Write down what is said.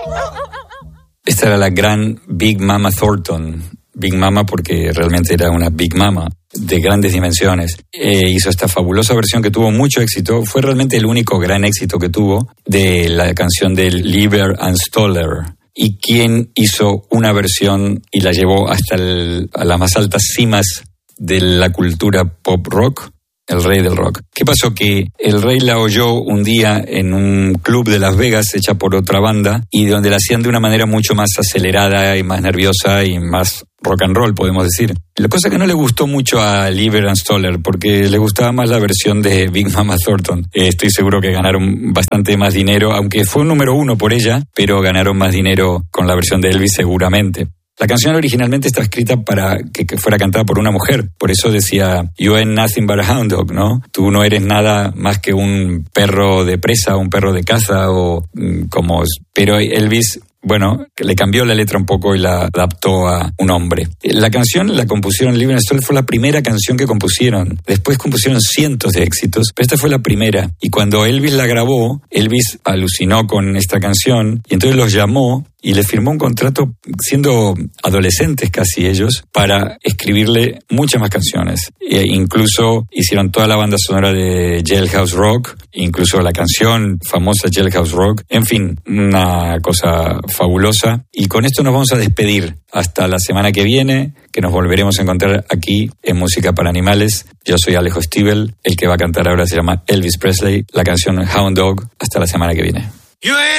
Esta era la gran Big Mama Thornton. Big Mama porque realmente era una Big Mama de grandes dimensiones. Hizo esta fabulosa versión que tuvo mucho éxito. Fue realmente el único gran éxito que tuvo de la canción de Lieber and Stoller. Y quien hizo una versión y la llevó hasta a las más altas cimas de la cultura pop rock, el rey del rock. ¿Qué pasó? Que el rey la oyó un día en un club de Las Vegas hecha por otra banda y donde la hacían de una manera mucho más acelerada y más nerviosa y más rock and roll, podemos decir. La cosa que no le gustó mucho a Lieber and Stoller porque le gustaba más la versión de Big Mama Thornton. Estoy seguro que ganaron bastante más dinero, aunque fue un número 1 por ella, pero ganaron más dinero con la versión de Elvis seguramente. La canción originalmente estaba escrita para que fuera cantada por una mujer. Por eso decía, you ain't nothing but a hound dog, ¿no? Tú no eres nada más que un perro de presa, un perro de caza o como... Pero Elvis, bueno, le cambió la letra un poco y la adaptó a un hombre. La canción la compusieron, Lieber and Stoller fue la primera canción que compusieron. Después compusieron cientos de éxitos, pero esta fue la primera. Y cuando Elvis la grabó, Elvis alucinó con esta canción y entonces los llamó y le firmó un contrato, siendo adolescentes casi ellos, para escribirle muchas más canciones. Incluso hicieron toda la banda sonora de Jailhouse Rock, incluso la canción famosa Jailhouse Rock. En fin, una cosa fabulosa. Y con esto nos vamos a despedir hasta la semana que viene, que nos volveremos a encontrar aquí en Música para Animales. Yo soy Alejo Stivel, el que va a cantar ahora se llama Elvis Presley, la canción Hound Dog. Hasta la semana que viene.